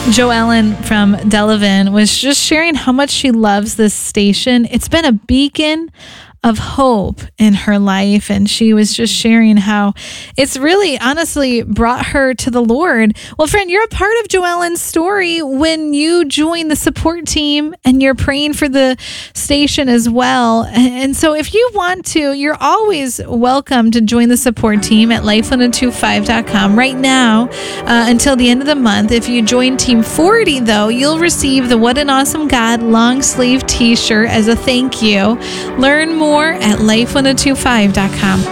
Joellen from Delavan was just sharing how much she loves this station. It's been a beacon of hope in her life, and she was just sharing how it's really honestly brought her to the Lord. Well, friend, you're a part of Joellen's story when you join the support team and you're praying for the station as well. And so if you want to, you're always welcome to join the support team at life1025.com right now until the end of the month. If you join Team 40, though, you'll receive the What an Awesome God long sleeve t-shirt as a thank you. Learn more at life1025.com.